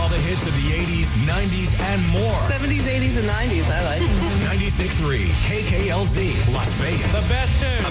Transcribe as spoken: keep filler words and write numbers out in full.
all the hits of the eighties, nineties, and more. seventies, eighties, and nineties. I like ninety-six point three K K L Z, Las Vegas. The best tunes.